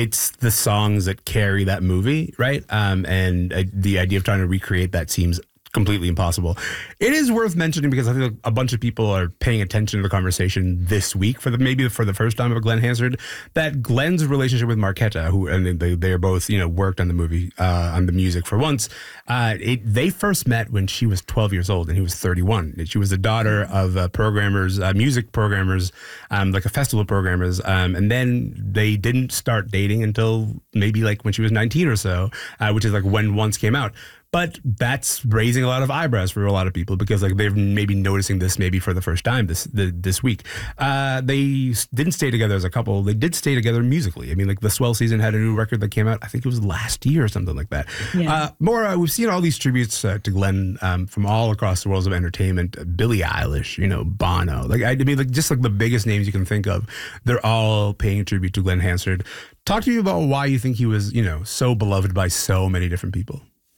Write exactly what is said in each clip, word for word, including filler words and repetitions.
it's the songs that carry that movie, right? Um, and uh, the idea of trying to recreate that seems completely impossible. It is worth mentioning because I think a bunch of people are paying attention to the conversation this week for the maybe for the first time of Glenn Hansard, that Glenn's relationship with Marketa, who and they they are both you know worked on the movie uh, on the music for once. Uh, it, they first met when she was twelve years old and he was thirty-one. She was the daughter of uh, programmers, uh, music programmers, um, like a festival programmers, um, and then they didn't start dating until maybe like when she was nineteen or so, uh, which is like when Once came out. But that's raising a lot of eyebrows for a lot of people because like they're maybe noticing this maybe for the first time this the, this week. Uh, they didn't stay together as a couple. They did stay together musically. I mean, like the Swell Season had a new record that came out. I think it was last year or something like that. Yeah. Uh, Maura, we've seen all these tributes uh, to Glenn um, from all across the worlds of entertainment. Uh, Billie Eilish, you know, Bono. Like I mean, like just like the biggest names you can think of. They're all paying tribute to Glenn Hansard. Talk to me about why you think he was, you know, so beloved by so many different people.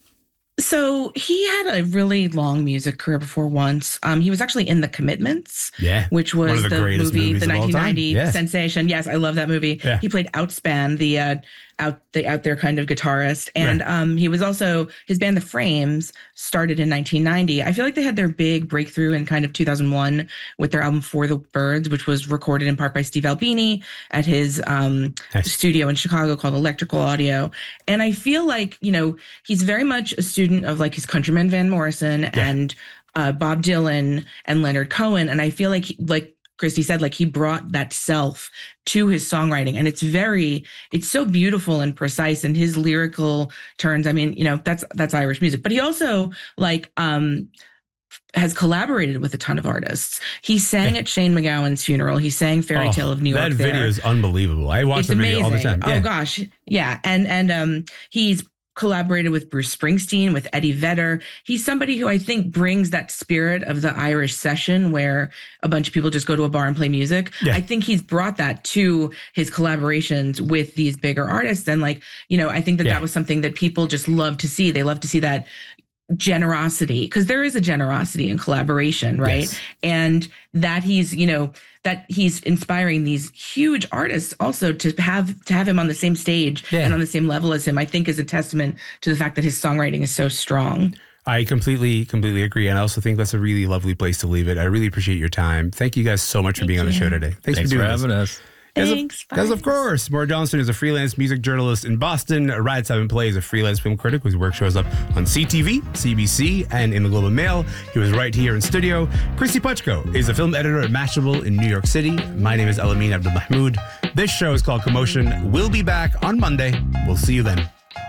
So he had a really long music career before Once. Um, he was actually in The Commitments, yeah, which was the, the movie, the nineteen ninety yeah. sensation. Yes, I love that movie. Yeah. He played Outspan, the uh, out the out there kind of guitarist, and right. um, he was also his band The Frames started in nineteen ninety. I feel like they had their big breakthrough in kind of two thousand one with their album For the Birds, which was recorded in part by Steve Albini at his um, nice. studio in Chicago called Electrical Audio. And I feel like you know he's very much a student of like his countryman Van Morrison yeah. and uh, Bob Dylan and Leonard Cohen. And I feel like, he, like Christy said, like he brought that self to his songwriting. And it's very, it's so beautiful and precise in his lyrical turns. I mean, you know, that's, that's Irish music, but he also like, um, has collaborated with a ton of artists. He sang yeah. at Shane MacGowan's funeral. He sang Fairy Tale oh, of New York. That video there. is unbelievable. I watch it's the video amazing. all the time. Yeah. Oh gosh. Yeah. And, and, um, he's collaborated with Bruce Springsteen, with Eddie Vedder. He's somebody who I think brings that spirit of the Irish session where a bunch of people just go to a bar and play music. Yeah. I think he's brought that to his collaborations with these bigger artists. And like, you know, I think that yeah. that was something that people just love to see. They love to see that generosity, because there is a generosity in collaboration, right? Yes. And that he's, you know, that he's inspiring these huge artists also to have to have him on the same stage yeah. and on the same level as him, I think is a testament to the fact that his songwriting is so strong. I completely, completely agree. And I also think that's a really lovely place to leave it. I really appreciate your time. Thank you guys so much Thank for being you. on the show today. Thanks, Thanks for, doing for having this. us. Thanks. Because of, of course, Maura Johnston is a freelance music journalist in Boston. Ride seven Play is a freelance film critic whose work shows up on C T V, C B C, and in the Globe and Mail. He was right here in studio. Christy Puchko is a film editor at Mashable in New York City. My name is Elamin Abdelmahmoud. This show is called Commotion. We'll be back on Monday. We'll see you then.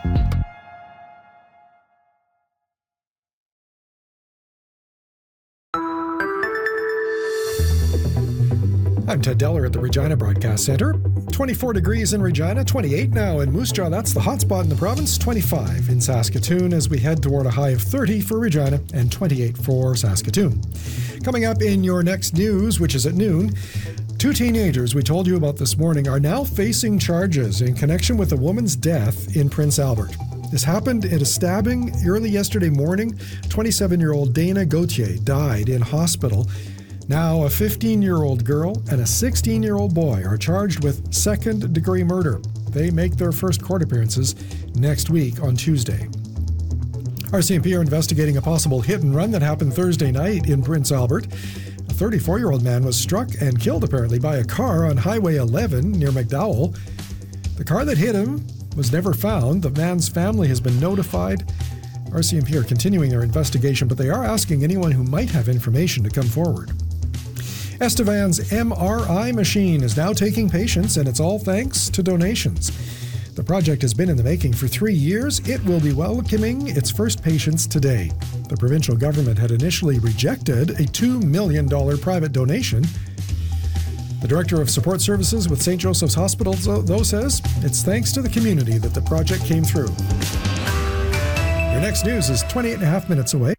I'm Ted Deller at the Regina Broadcast Center. twenty-four degrees in Regina, twenty-eight now in Moose Jaw. That's the hot spot in the province. twenty-five in Saskatoon as we head toward a high of thirty for Regina and twenty-eight for Saskatoon. Coming up in your next news, which is at noon, two teenagers we told you about this morning are now facing charges in connection with a woman's death in Prince Albert. This happened in a stabbing early yesterday morning. twenty-seven-year-old Dana Gauthier died in hospital. Now, a fifteen-year-old girl and a sixteen-year-old boy are charged with second-degree murder. They make their first court appearances next week on Tuesday. R C M P are investigating a possible hit-and-run that happened Thursday night in Prince Albert. A thirty-four-year-old man was struck and killed, apparently, by a car on Highway eleven near McDowell. The car that hit him was never found. The man's family has been notified. R C M P are continuing their investigation, but they are asking anyone who might have information to come forward. Estevan's M R I machine is now taking patients, and it's all thanks to donations. The project has been in the making for three years. It will be welcoming its first patients today. The provincial government had initially rejected a two million dollars private donation. The Director of Support Services with Saint Joseph's Hospital, though, says it's thanks to the community that the project came through. Your next news is twenty-eight and a half minutes away.